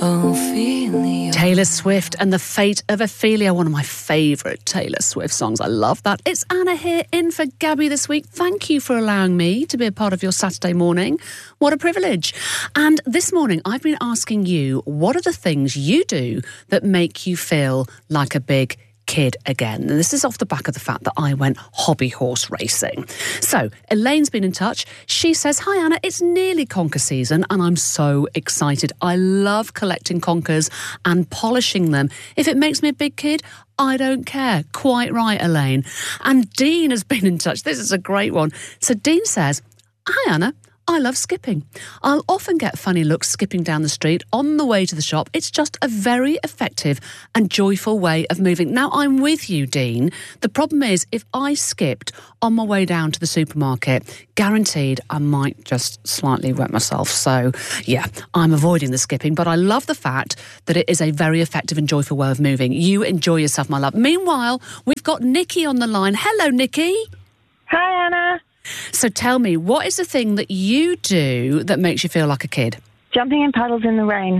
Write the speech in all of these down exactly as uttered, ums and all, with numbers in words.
Ophelia. Taylor Swift and The Fate of Ophelia, one of my favourite Taylor Swift songs. I love that. It's Anna here in for Gabby this week. Thank you for allowing me to be a part of your Saturday morning. What a privilege. And this morning I've been asking you, what are the things you do that make you feel like a big kid again? And this is off the back of the fact that I went hobby horse racing. So Elaine's been in touch. She says, hi Anna, it's nearly conker season and I'm so excited. I love collecting conkers and polishing them. If it makes me a big kid, I don't care. Quite right, Elaine. And Dean has been in touch. This is a great one. So Dean says, hi Anna, I love skipping. I'll often get funny looks skipping down the street on the way to the shop. It's just a very effective and joyful way of moving. Now, I'm with you, Dean. The problem is, if I skipped on my way down to the supermarket, guaranteed I might just slightly wet myself. So, yeah, I'm avoiding the skipping. But I love the fact that it is a very effective and joyful way of moving. You enjoy yourself, my love. Meanwhile, we've got Nikki on the line. Hello, Nikki. Hi, Anna. So tell me, what is the thing that you do that makes you feel like a kid? Jumping in puddles in the rain.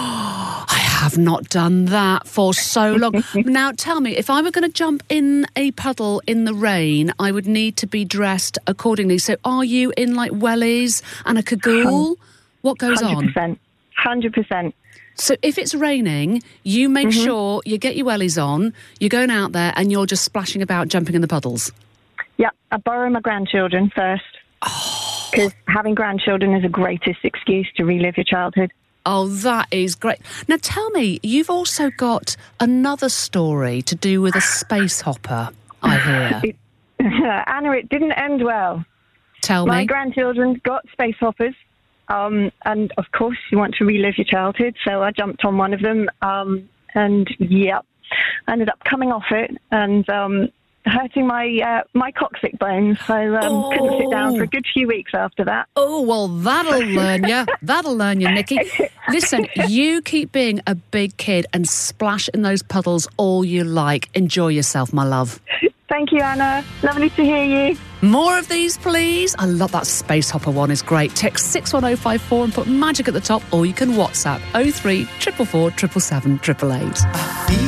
I have not done that for so long. Now, tell me, if I were going to jump in a puddle in the rain, I would need to be dressed accordingly. So are you in, like, wellies and a cagoule? What goes one hundred percent. on? one hundred percent. So if it's raining, you make mm-hmm. sure you get your wellies on, you're going out there and you're just splashing about, jumping in the puddles. Yeah, I borrow my grandchildren first. Because oh. having grandchildren is the greatest excuse to relive your childhood. Oh, that is great. Now, tell me, you've also got another story to do with a space hopper, I hear. It, Anna, it didn't end well. Tell my me. My grandchildren got space hoppers. Um, and, of course, you want to relive your childhood. So I jumped on one of them. Um, and, yeah, I ended up coming off it and... Um, hurting my uh, my coccyx bones, so um, oh. couldn't sit down for a good few weeks after that. Oh, well, that'll learn you. That'll learn you, Nikki. Listen, you keep being a big kid and splash in those puddles all you like. Enjoy yourself, my love. Thank you, Anna. Lovely to hear you. More of these, please. I love that space hopper one. Is great. Text six one oh five four and put magic at the top, or you can WhatsApp oh three four four four seven seven seven eight eight.